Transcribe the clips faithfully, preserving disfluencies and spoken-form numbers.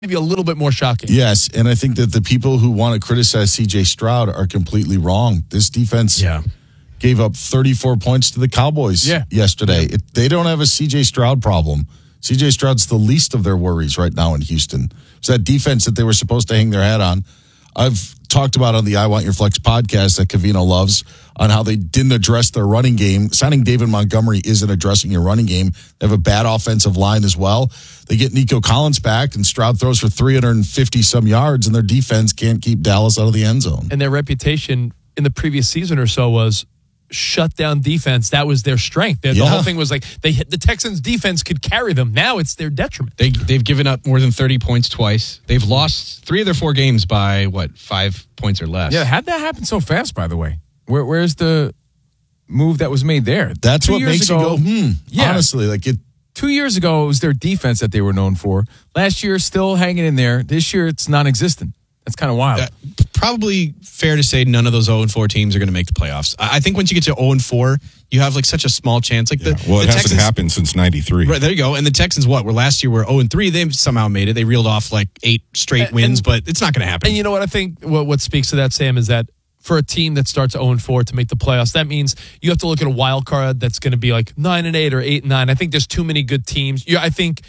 maybe a little bit more shocking. Yes, and I think that the people who want to criticize C J Stroud are completely wrong. This defense Yeah. gave up thirty-four points to the Cowboys Yeah. yesterday. It, they don't have a C J Stroud problem. C J Stroud's the least of their worries right now in Houston. It's that defense that they were supposed to hang their hat on. I've talked about on the I Want Your Flex podcast that Covino loves on how they didn't address their running game. Signing David Montgomery isn't addressing your running game. They have a bad offensive line as well. They get Nico Collins back, and Stroud throws for three hundred fifty some yards, and their defense can't keep Dallas out of the end zone. And their reputation in the previous season or so was shut down defense. That was their strength. The, Yeah. the whole thing was like they hit the Texans defense could carry them. Now it's their detriment. They, they've given up more than thirty points twice. They've lost three of their four games by, what, five points or less. Yeah, how'd that happen so fast, by the way? Where, where's the move that was made there? That's Two what years makes ago, you go, hmm. Yeah. Honestly, like it. Two years ago, it was their defense that they were known for. Last year, still hanging in there. This year, it's non-existent. That's kind of wild. Uh, probably fair to say none of those oh and four teams are going to make the playoffs. I I think once you get to oh and four, you have like such a small chance. Like Yeah. the Well, the it hasn't Texans, happened since ninety-three. Right, there you go. And the Texans, what? Were last year were oh and three. They somehow made it. They reeled off like eight straight And- wins, and- but it's not going to happen. And you know what I think? What, what speaks to that, Sam, is that for a team that starts oh and four to make the playoffs, that means you have to look at a wild card that's going to be like nine and eight or eight and nine. I think there's too many good teams. You, I think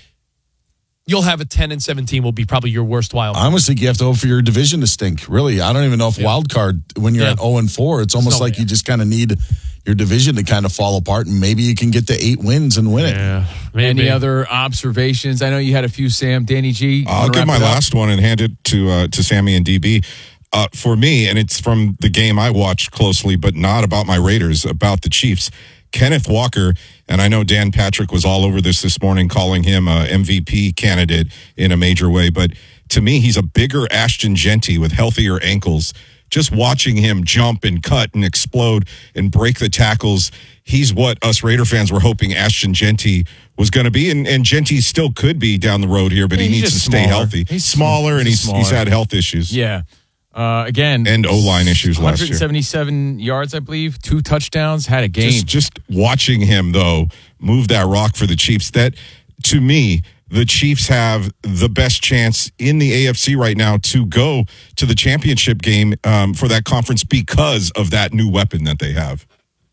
you'll have a ten and seventeen will be probably your worst wild card. I almost think you have to hope for your division to stink. Really, I don't even know if Yeah. wild card when you're Yeah. at oh and four, it's almost no like way. you just kind of need your division to kind of fall apart, and maybe you can get to eight wins and win it. Yeah, Any other observations? I know you had a few, Sam. Danny G. you I'll wanna give wrap my it up? last one and hand it to uh, to Sammy and D B. Uh, for me, and it's from the game I watched closely, but not about my Raiders, about the Chiefs. Kenneth Walker, and I know Dan Patrick was all over this this morning, calling him a M V P candidate in a major way, but to me, he's a bigger Ashton Genty with healthier ankles. Just watching him jump and cut and explode and break the tackles, he's what us Raider fans were hoping Ashton Genty was going to be, and, and Genty still could be down the road here, but he He's needs to just stay smaller. healthy. He's smaller, and he's he's he's smaller. had health issues. Yeah. Uh, again. And O-line issues last year. one hundred seventy-seven yards, I believe. Two touchdowns. Had a game. Just, just watching him, though, move that rock for the Chiefs, that, to me, the Chiefs have the best chance in the A F C right now to go to the championship game um, for that conference because of that new weapon that they have.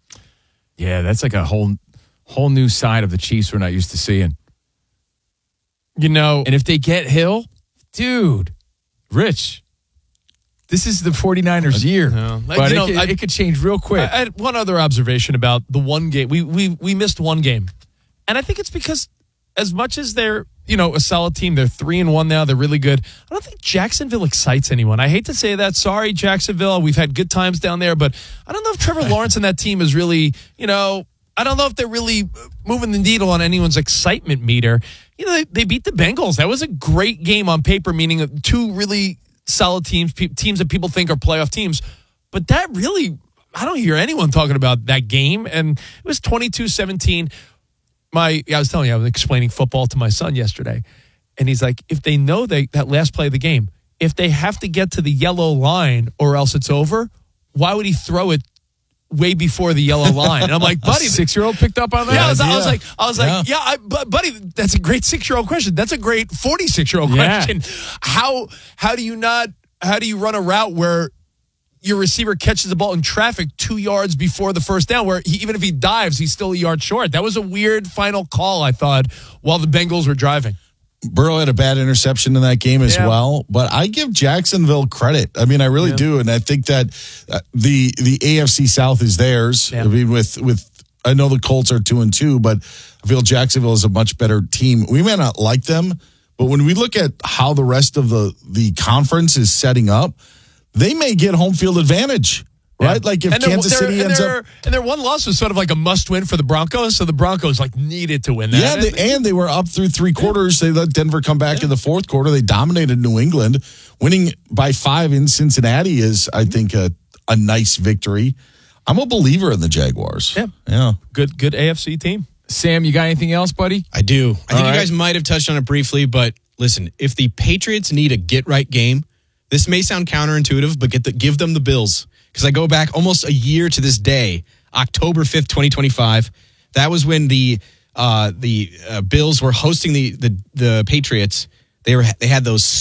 Yeah, that's like a whole whole new side of the Chiefs we're not used to seeing. You know, And if they get Hill, dude, Rich, this is the 49ers year. No. But You it, know, could, I- it could change real quick. I, I had one other observation about the one game. We we we missed one game, and I think it's because as much as they're you know a solid team, they're three and one now. They're really good. I don't think Jacksonville excites anyone. I hate to say that. Sorry, Jacksonville. We've had good times down there, but I don't know if Trevor Lawrence and that team is really you know. I don't know if they're really moving the needle on anyone's excitement meter. You know, they, they beat the Bengals. That was a great game on paper, meaning two really solid teams, pe- teams that people think are playoff teams. But that really, I don't hear anyone talking about that game. And it was twenty-two seventeen. My, I was telling you, I was explaining football to my son yesterday. And he's like, if they know they, that last play of the game, if they have to get to the yellow line or else it's over, why would he throw it way before the yellow line? And I'm like, buddy, Six-year-old picked up on that? yeah, I was, I idea. was like, I was Yeah. like, yeah, I, but buddy, that's a great six-year-old question. That's a great forty-six-year-old Yeah. question. How how do you not? How do you run a route where your receiver catches the ball in traffic two yards before the first down? Where he, even if he dives, he's still a yard short. That was a weird final call, I thought, while the Bengals were driving. Burrow had a bad interception in that game as Yeah. well, but I give Jacksonville credit. I mean, I really Yeah. do, and I think that uh, the the A F C South is theirs. Yeah. I mean, with with I know the Colts are two and two, but I feel Jacksonville is a much better team. We may not like them, but when we look at how the rest of the the conference is setting up, they may get home field advantage. Right? Like if And their- Kansas their- City and ends their, up. and their one loss was sort of like a must win for the Broncos, so the Broncos like needed to win that. Yeah, they, and they were up through three quarters. They let Denver come back in the fourth quarter. They dominated New England. Winning by five in Cincinnati is, I think, a, a nice victory. I'm a believer in the Jaguars. Yeah. Yeah. good good A F C team. Sam, you got anything else, buddy? I do. I think All you right. guys might have touched on it briefly, but listen, if the Patriots need a get-right game, this may sound counterintuitive, but get the, give them the Bills. Because I go back almost a year to this day, October fifth, twenty twenty-five. That was when the uh, the uh, Bills were hosting the, the, the Patriots They were they had those